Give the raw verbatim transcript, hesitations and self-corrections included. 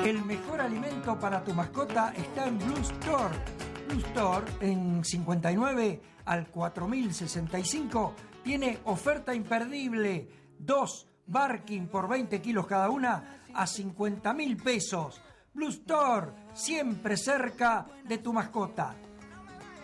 El mejor alimento para tu mascota está en Blue Store. Blue Store, en cincuenta y nueve al cuatro mil sesenta y cinco, tiene oferta imperdible. Dos Barking por veinte kilos cada una a cincuenta mil pesos. Blue Store, siempre cerca de tu mascota.